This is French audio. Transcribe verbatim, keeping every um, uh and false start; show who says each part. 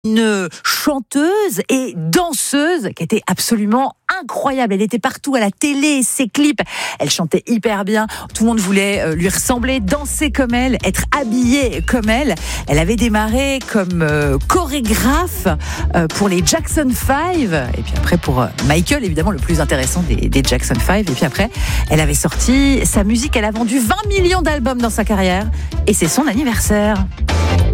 Speaker 1: Une chanteuse et danseuse qui était absolument incroyable. Elle était partout à la télé, ses clips. Elle chantait hyper bien. Tout le monde voulait lui ressembler, danser comme elle, être habillée comme elle. Elle avait démarré comme euh, chorégraphe euh, pour les Jackson five. Et puis après pour euh, Michael, évidemment, le plus intéressant des, des Jackson five. Et puis après, elle avait sorti sa musique. Elle a vendu vingt millions d'albums dans sa carrière. Et c'est son anniversaire.